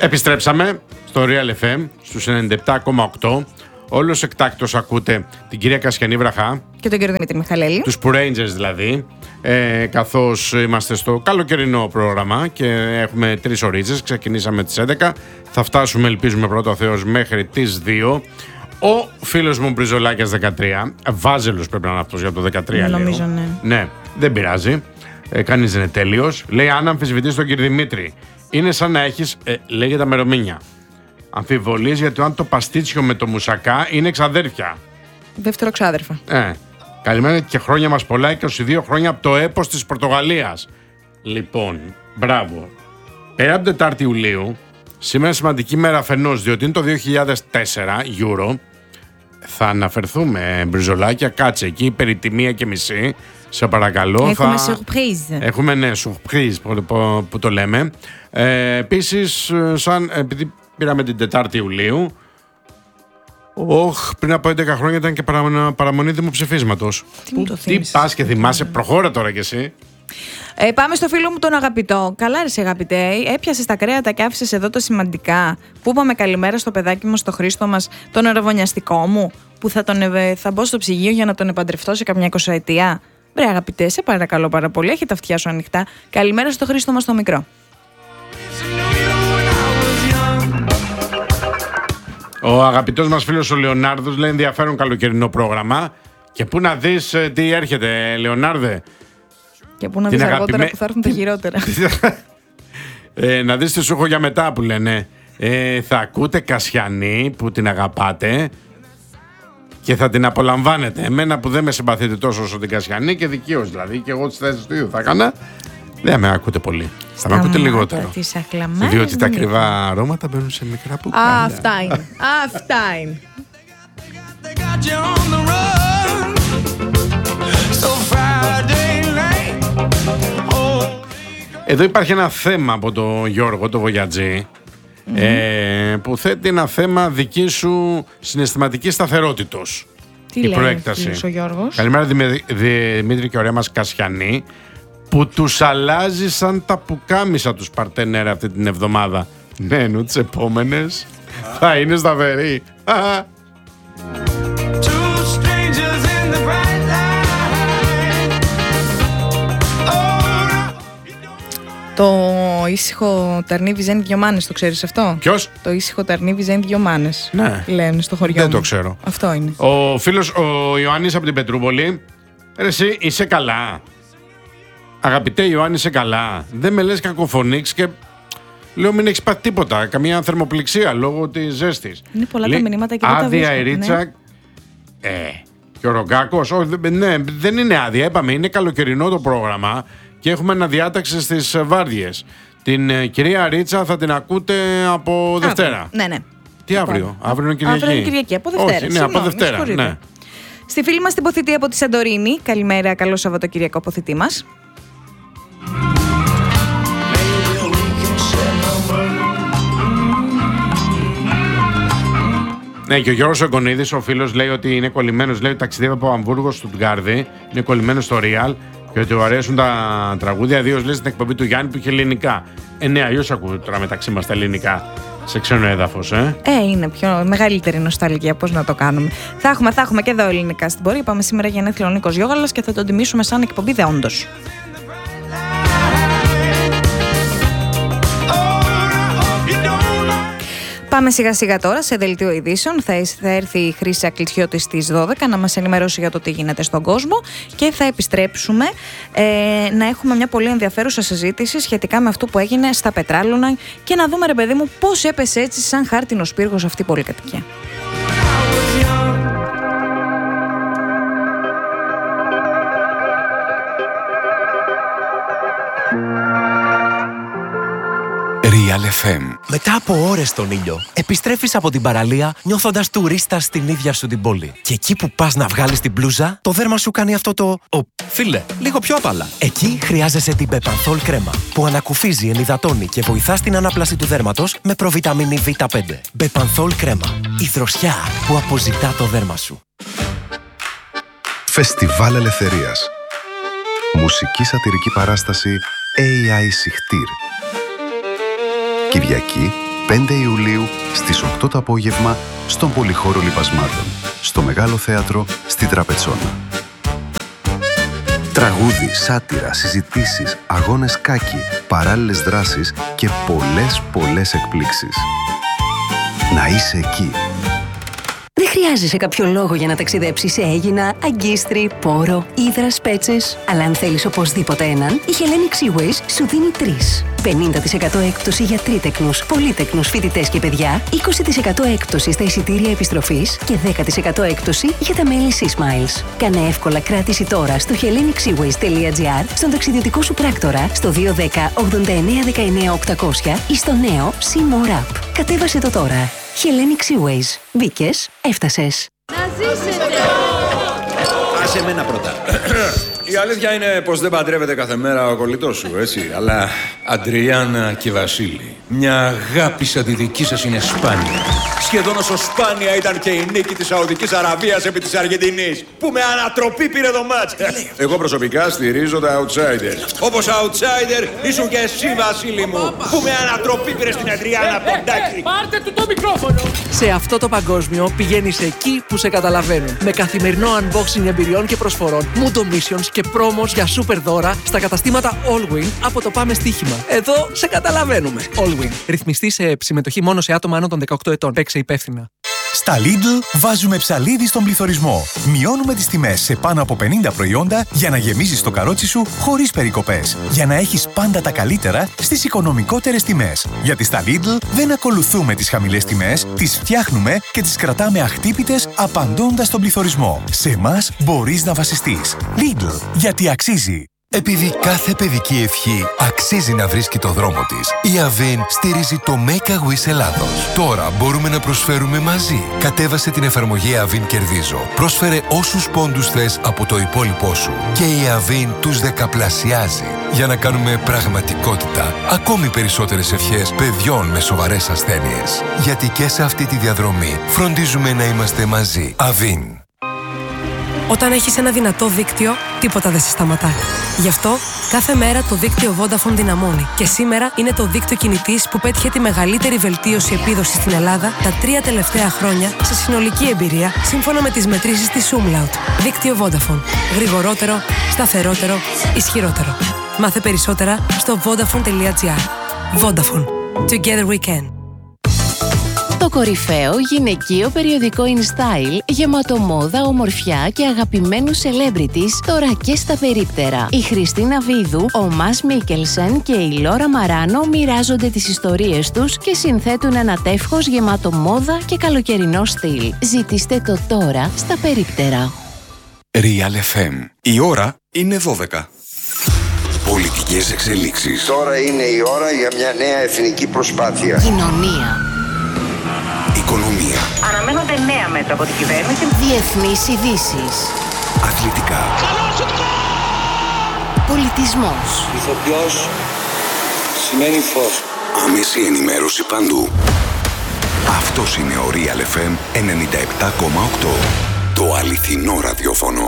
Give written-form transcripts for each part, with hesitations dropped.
Επιστρέψαμε στο Real FM στους 97,8. Όλος εκτάκτος ακούτε την κυρία Κασιανή Βραχά και τον κύριο Δημήτρη Μιχαλέλη, τους Poo Rangers δηλαδή, καθώς είμαστε στο καλοκαιρινό πρόγραμμα και έχουμε 3 ωρίτες. Ξεκινήσαμε τις 11, θα φτάσουμε, ελπίζουμε πρώτο ο Θεός, μέχρι τις 2. Ο φίλος μου Μπριζολάκιας 13, Βάζελος πρέπει να είναι αυτός για το 13. Νομίζω, λέω. ναι. Ναι, δεν πειράζει, κανείς δεν είναι τέλειος. Λέει, αν αμφισβητείς τον κύριο Δημήτρη, είναι σαν να έχεις, λέει για τα μερομήνια, αμφιβολίες για το αν το παστίτσιο με το μουσακά είναι εξαδέρφια. Δεύτερο ξάδερφα. Καλημέρα και χρόνια μας πολλά, 22 χρόνια από το έπος της Πορτογαλίας. Λοιπόν, μπράβο. Πέρα από την Τετάρτη Ιουλίου, σήμερα σημαντική μέρα αφενός, διότι είναι το 2004 Euro. Θα αναφερθούμε, Μπριζολάκια, κάτσε εκεί, περί τη 1:30, σε παρακαλώ. Έχουμε surprise. Έχουμε, ναι, surprise που το λέμε. Επίσης, επειδή πήραμε την Τετάρτη Ιουλίου, πριν από 11 χρόνια ήταν και παραμονή δημοψηφίσματος. Τι πας και θυμάσαι, προχώρα τώρα κι εσύ. Πάμε στο φίλο μου τον αγαπητό. Καλά, ρε αγαπητέ, έπιασες τα κρέατα και άφησες εδώ τα σημαντικά. Που είπαμε καλημέρα στο παιδάκι μας, στο Χρήστο μας, τον αραβωνιαστικό μου, που θα μπω στο ψυγείο για να τον επαντρευτώ σε καμιά 20ετία. Βρε αγαπητέ, σε παρακαλώ πάρα πολύ, έχει τα αυτιά σου ανοιχτά. Καλημέρα στο Χρήστο μας το μικρό. Ο αγαπητός μας φίλος ο Λεωνάρδος λέει ενδιαφέρον καλοκαιρινό πρόγραμμα. Και πού να δεις τι έρχεται, Λεωνάρδε. Και πού να δεις αργότερα που θα έρθουν τα χειρότερα. Να δεις τι σου έχω για μετά που λένε. Θα ακούτε Κασιανή που την αγαπάτε και θα την απολαμβάνετε. Εμένα που δεν με συμπαθείτε τόσο όσο την Κασιανή, και δικαίως δηλαδή, και εγώ τις θέσεις του ίδιου θα έκανα. Δεν με ακούτε πολύ. Θα με ακούτε λιγότερο. Διότι τα ακριβά αρώματα μπαίνουν σε μικρά πουκάλια. Αυτά είναι. Αυτά είναι. Εδώ υπάρχει ένα θέμα από τον Γιώργο, το Βογιατζή, που θέτει ένα θέμα δική σου συναισθηματικής σταθερότητος. Τι η λέει προέκταση. Ο Γιώργος. Καλημέρα Δημήτρη και ωραία μας Κασιανή, που τους αλλάζει σαν τα πουκάμισα τους παρτενέρα αυτή την εβδομάδα. Ναι, ενώ τις επόμενες θα είναι σταθερή. Το ήσυχο ταρνίβι ζένει 2 μάνες, το ξέρεις αυτό? Ποιος? Το ήσυχο ταρνίβι ζένει 2 μάνες. Ναι. Λένε στο χωριό. Δεν μου. το ξέρω. Αυτό είναι. Ο φίλος ο Ιωάννης από την Πετρούπολη. Εσύ είσαι καλά? Αγαπητέ Ιωάννη, είσαι καλά? Δεν με λες κακοφωνήξ και λέω μην έχεις πάθει τίποτα, καμία θερμοπληξία λόγω της ζέστης. Είναι πολλά τα μηνύματα και δεν τα βρίσκω. Άδεια η Ρίτσα. Ναι. Και ο Ρογκάκος. Ναι, δεν είναι άδεια. Είπαμε, είναι καλοκαιρινό το πρόγραμμα και έχουμε αναδιάταξη στις βάρδιες. Την κυρία Ρίτσα θα την ακούτε από Δευτέρα. Ναι. Τι αύριο? Αύριο είναι Κυριακή. Αύριο είναι Κυριακή, από Δευτέρα. Όχι, ναι, από Δευτέρα. Ναι. Στη φίλη μας την Ποθητή από τη Σαντορίνη. Καλημέρα, καλό Σαββατοκυριακό, Ποθητή μας. Ναι, και ο Γιώργος Εγκονίδης, ο φίλος, λέει ότι είναι κολλημένος. Λέει ότι ταξιδεύει από Αμβούργο στο Στουτγκάρδι, είναι κολλημένος στο Real και ότι του αρέσουν τα τραγούδια. Ιδίως λέει στην εκπομπή του Γιάννη που είχε ελληνικά. Ναι, αλλιώς ακούω τώρα μεταξύ μας τα ελληνικά σε ξένο έδαφος, Είναι πιο μεγαλύτερη νοσταλγία. Πώς να το κάνουμε. Θα έχουμε και εδώ ελληνικά στην πορεία. Πάμε σήμερα γενέθλια ο Νίκος Γιώγαλας και θα τον τιμήσουμε σαν εκπομπή δεόντως. Πάμε σιγά σιγά τώρα σε δελτίο ειδήσεων. Θα έρθει η Χρύση Ακλησιώτη στις 12 να μας ενημερώσει για το τι γίνεται στον κόσμο και θα επιστρέψουμε να έχουμε μια πολύ ενδιαφέρουσα συζήτηση σχετικά με αυτό που έγινε στα Πετράλωνα και να δούμε, ρε παιδί μου, πώς έπεσε έτσι σαν χάρτινος πύργος αυτή η πολυκατοικία. Real FM. Μετά από ώρες στον ήλιο, επιστρέφεις από την παραλία νιώθοντας τουρίστας στην ίδια σου την πόλη. Και εκεί που πας να βγάλεις την μπλούζα, το δέρμα σου κάνει αυτό το φίλε, λίγο πιο απαλά. Εκεί χρειάζεσαι την Bepanthol κρέμα, που ανακουφίζει, ενυδατώνει και βοηθά στην ανάπλαση του δέρματος με προβιταμίνη Β5. Bepanthol κρέμα. Η δροσιά που αποζητά το δέρμα σου. Φεστιβάλ Ελευθερίας. Μουσική σατιρική παράσταση AI Sichtir. Κυριακή 5 Ιουλίου στις 8 το απόγευμα στον Πολυχώρο Λιπασμάτων, στο Μεγάλο Θέατρο στη Τραπετσόνα. Τραγούδι, σάτυρα, συζητήσεις, αγώνες κάκι, παράλληλες δράσεις και πολλές εκπλήξεις. Να είσαι εκεί. Δεν χρειάζεσαι κάποιο λόγο για να ταξιδέψεις σε Αίγινα, Αγκίστρι, Πόρο, Ύδρας, Πέτσες. Αλλά αν θέλεις οπωσδήποτε έναν, η Hellenic Seaways σου δίνει 3. 50% έκπτωση για τρίτεκνους, πολύτεκνους φοιτητές και παιδιά, 20% έκπτωση στα εισιτήρια επιστροφής και 10% έκπτωση για τα μέλη Seasmiles. Κάνε εύκολα κράτηση τώρα στο hellenicsseaways.gr, στον ταξιδιωτικό σου πράκτορα, στο 210 89 19 800 ή στο νέο Sea More App. Κατέβασε το τώρα. Hellenic Seaways. Μπήκες, έφτασες. Να ζήσετε! Άσε εμένα πρώτα. Η αλήθεια είναι πως δεν παντρεύεται κάθε μέρα ο κολλητός σου, έτσι. Αλλά Αντριάννα και Βασίλη, μια αγάπη σαν τη δική σας είναι σπάνια. Σχεδόν όσο σπάνια ήταν και η νίκη της Σαουδικής Αραβίας επί της Αργεντινής, που με ανατροπή πήρε το μάτς. Εγώ προσωπικά στηρίζω τα outsiders. Όπως outsider ήσουν και εσύ, Βασίλη μου, που με ανατροπή πήρε στην Αντριάννα από τον Τάκη. Πάρτε του το μικρόφωνο! Σε αυτό το παγκόσμιο πηγαίνεις εκεί που σε καταλαβαίνουν. Με καθημερινό unboxing εμπειριών και προσφορών, Mundo Missions και πρόμος για super δώρα στα καταστήματα Allwin από το Πάμε Στοίχημα. Εδώ σε καταλαβαίνουμε. Allwin. Ρυθμιστή σε συμμετοχή μόνο σε άτομα άνω των 18 ετών. Παίξε υπεύθυνα. Στα Lidl βάζουμε ψαλίδι στον πληθωρισμό. Μειώνουμε τις τιμές σε πάνω από 50 προϊόντα για να γεμίζεις το καρότσι σου χωρίς περικοπές. Για να έχεις πάντα τα καλύτερα στις οικονομικότερες τιμές. Γιατί στα Lidl δεν ακολουθούμε τις χαμηλές τιμές, τις φτιάχνουμε και τις κρατάμε αχτύπητες απαντώντας στον πληθωρισμό. Σε εμάς μπορείς να βασιστείς. Lidl, γιατί αξίζει. Επειδή κάθε παιδική ευχή αξίζει να βρίσκει το δρόμο της, η Avin στηρίζει το Make a Wish Ελλάδος. Τώρα μπορούμε να προσφέρουμε μαζί. Κατέβασε την εφαρμογή Avin Κερδίζω. Πρόσφερε όσους πόντους θες από το υπόλοιπό σου. Και η Avin τους δεκαπλασιάζει. Για να κάνουμε πραγματικότητα ακόμη περισσότερες ευχές παιδιών με σοβαρές ασθένειες. Γιατί και σε αυτή τη διαδρομή φροντίζουμε να είμαστε μαζί. Avin. Όταν έχεις ένα δυνατό δίκτυο, τίποτα δεν σε σταματά. Γι' αυτό, κάθε μέρα το δίκτυο Vodafone δυναμώνει. Και σήμερα είναι το δίκτυο κινητής που πέτυχε τη μεγαλύτερη βελτίωση επίδοσης στην Ελλάδα τα 3 τελευταία χρόνια σε συνολική εμπειρία, σύμφωνα με τις μετρήσεις της Umlaut. Δίκτυο Vodafone. Γρηγορότερο, σταθερότερο, ισχυρότερο. Μάθε περισσότερα στο vodafone.gr. Vodafone. Together we can. Το κορυφαίο γυναικείο περιοδικό InStyle, γεμάτο μόδα, ομορφιά και αγαπημένους celebrities, τώρα και στα περίπτερα. Η Χριστίνα Βίδου, ο Μας Μίκελσεν και η Λόρα Μαράνο μοιράζονται τις ιστορίες τους και συνθέτουν ένα τεύχος γεμάτο μόδα και καλοκαιρινό στυλ. Ζητήστε το τώρα στα περίπτερα. Real FM. Η ώρα είναι 12. Πολιτικές εξελίξεις. Τώρα είναι η ώρα για μια νέα εθνική προσπάθεια. Κοινωνία. Οικονομία. Αναμένονται νέα μέτρα από την κυβέρνηση. Διεθνείς ειδήσεις. Αθλητικά. Πολιτισμός. Ηθοποιός σημαίνει φως. Άμεση ενημέρωση παντού. Αυτός είναι ο Real FM 97,8. Το αληθινό ραδιόφωνο.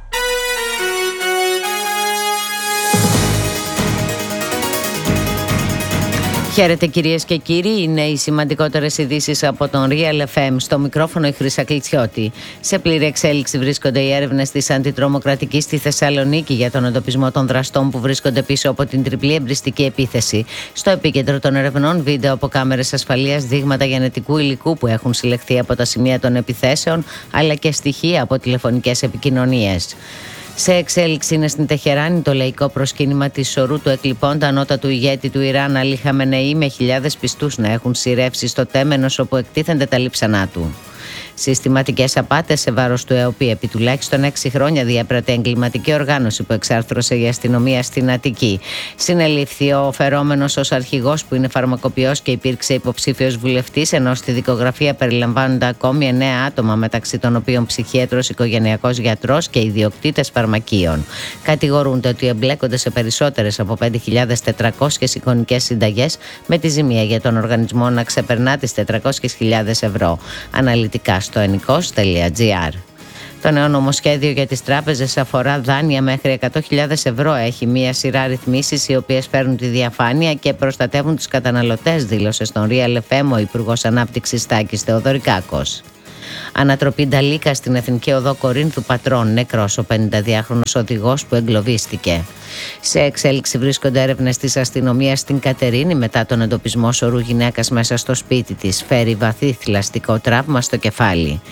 Χαίρετε κυρίες και κύριοι, είναι οι σημαντικότερες ειδήσεις από τον Real FM. Στο μικρόφωνο η Χρύσα Κλιτσιώτη. Σε πλήρη εξέλιξη βρίσκονται οι έρευνες της Αντιτρομοκρατικής στη Θεσσαλονίκη για τον εντοπισμό των δραστών που βρίσκονται πίσω από την τριπλή εμπριστική επίθεση. Στο επίκεντρο των ερευνών, βίντεο από κάμερες ασφαλείας, δείγματα γενετικού υλικού που έχουν συλλεχθεί από τα σημεία των επιθέσεων, αλλά και στοιχεία από τηλεφωνικές επικοινωνίες. Σε εξέλιξη είναι στην Τεχεράνη το λαϊκό προσκύνημα της Σορού του εκλειπώντα ανώτατου ηγέτη του Ιράν Αλή Χαμενεή, με χιλιάδες πιστούς να έχουν σειρεύσει στο τέμενος όπου εκτίθενται τα λείψανά του. Συστηματικές απάτες σε βάρος του ΕΟΠΗ. Επί τουλάχιστον 6 χρόνια διέπρατε εγκληματική οργάνωση που εξάρθρωσε η αστυνομία στην Αττική. Συνελήφθη ο φερόμενος ως αρχηγός, που είναι φαρμακοποιός και υπήρξε υποψήφιος βουλευτής, ενώ στη δικογραφία περιλαμβάνονται ακόμη 9 άτομα, μεταξύ των οποίων ψυχίατρος, οικογενειακός γιατρός και ιδιοκτήτες φαρμακείων. Κατηγορούνται ότι εμπλέκονται σε περισσότερες από 5.400 εικονικές συνταγές, με τη ζημία για τον οργανισμό να ξεπερνά τις 400.000 ευρώ. Αναλυτικά στο ennikos.gr. Το νέο νομοσχέδιο για τις τράπεζες αφορά δάνεια μέχρι 100.000 ευρώ. Έχει μία σειρά ρυθμίσεις οι οποίες φέρνουν τη διαφάνεια και προστατεύουν τους καταναλωτές, δήλωσε στον Real FM ο Υπουργός Ανάπτυξης Τάκης Θεοδωρικάκος. Ανατροπή Νταλίκα στην Εθνική Οδό Κορίνθου Πατρών, νεκρός ο 52χρονος οδηγός που εγκλωβίστηκε. Σε εξέλιξη βρίσκονται έρευνες της αστυνομίας στην Κατερίνη μετά τον εντοπισμό σωρού γυναίκας μέσα στο σπίτι της. Φέρει βαθύ θηλαστικό τραύμα στο κεφάλι.